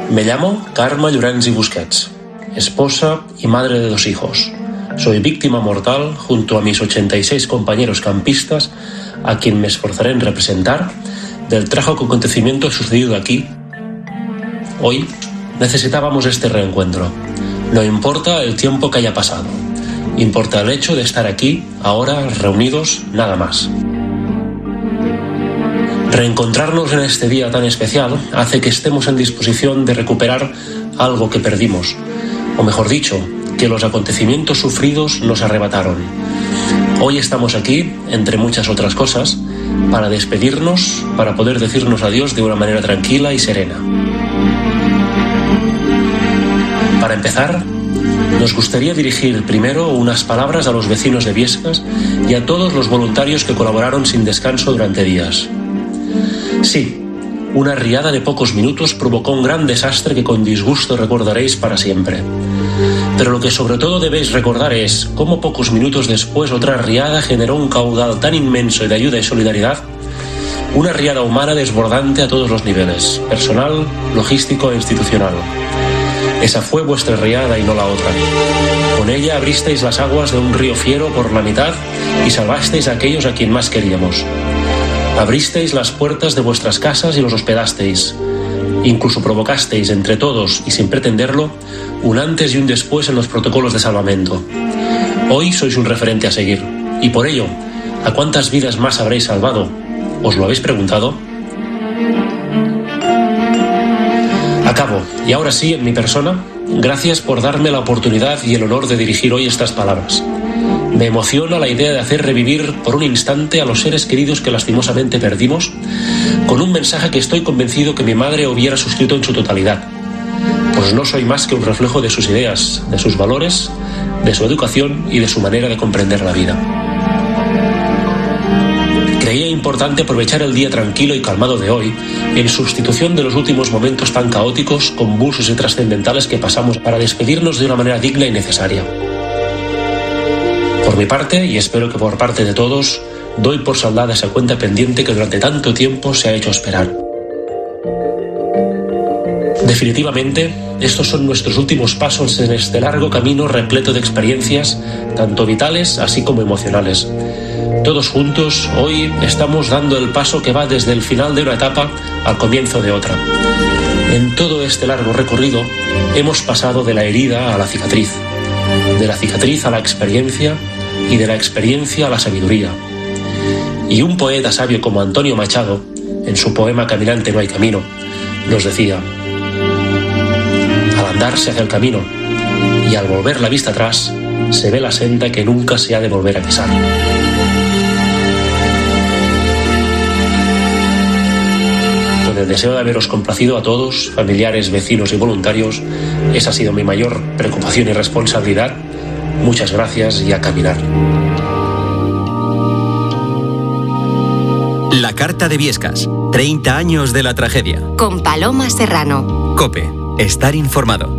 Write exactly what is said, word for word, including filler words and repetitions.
Me llamo Carme Llorens y Busquets, esposa y madre de dos hijos. Soy víctima mortal junto a mis ochenta y seis compañeros campistas, a quien me esforzaré en representar, del trágico acontecimiento sucedido aquí. Hoy necesitábamos este reencuentro. No importa el tiempo que haya pasado. Importa el hecho de estar aquí, ahora, reunidos, nada más. Reencontrarnos en este día tan especial hace que estemos en disposición de recuperar algo que perdimos, o mejor dicho, que los acontecimientos sufridos nos arrebataron. Hoy estamos aquí, entre muchas otras cosas, para despedirnos, para poder decirnos adiós de una manera tranquila y serena. Para empezar, nos gustaría dirigir primero unas palabras a los vecinos de Biescas y a todos los voluntarios que colaboraron sin descanso durante días. Sí, una riada de pocos minutos provocó un gran desastre que con disgusto recordaréis para siempre. Pero lo que sobre todo debéis recordar es cómo pocos minutos después otra riada generó un caudal tan inmenso de ayuda y solidaridad, una riada humana desbordante a todos los niveles, personal, logístico e institucional. Esa fue vuestra riada y no la otra. Con ella abristeis las aguas de un río fiero por la mitad y salvasteis a aquellos a quien más queríamos. Abristeis las puertas de vuestras casas y los hospedasteis. Incluso provocasteis entre todos, y sin pretenderlo, un antes y un después en los protocolos de salvamento. Hoy sois un referente a seguir. Y por ello, ¿a cuántas vidas más habréis salvado? ¿Os lo habéis preguntado? Acabo, y ahora sí, en mi persona, gracias por darme la oportunidad y el honor de dirigir hoy estas palabras. Me emociona la idea de hacer revivir por un instante a los seres queridos que lastimosamente perdimos, con un mensaje que estoy convencido que mi madre hubiera suscrito en su totalidad. Pues no soy más que un reflejo de sus ideas, de sus valores, de su educación y de su manera de comprender la vida. Creía importante aprovechar el día tranquilo y calmado de hoy en sustitución de los últimos momentos tan caóticos, convulsos y trascendentales que pasamos para despedirnos de una manera digna y necesaria. Por mi parte, y espero que por parte de todos, doy por saldada esa cuenta pendiente que durante tanto tiempo se ha hecho esperar. Definitivamente, estos son nuestros últimos pasos en este largo camino repleto de experiencias, tanto vitales así como emocionales. Todos juntos, hoy estamos dando el paso que va desde el final de una etapa al comienzo de otra. En todo este largo recorrido, hemos pasado de la herida a la cicatriz, de la cicatriz a la experiencia y de la experiencia a la sabiduría. Y un poeta sabio como Antonio Machado, en su poema Caminante no hay camino, nos decía: al andar se hace el camino, y al volver la vista atrás, se ve la senda que nunca se ha de volver a pisar. Con el deseo de haberos complacido a todos, familiares, vecinos y voluntarios, esa ha sido mi mayor preocupación y responsabilidad. Muchas gracias y a caminar. La Carta de Biescas, treinta años de la tragedia. Con Paloma Serrano. COPE, estar informado.